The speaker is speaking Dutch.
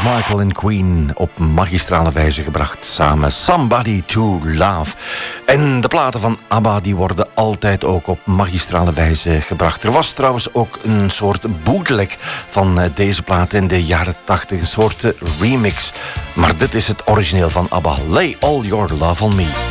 George Michael en Queen op magistrale wijze gebracht samen. Somebody to Love. En de platen van ABBA die worden altijd ook op magistrale wijze gebracht. Er was trouwens ook een soort bootleg van deze plaat in de jaren 80. Een soort remix. Maar dit is het origineel van ABBA. Lay All Your Love on Me.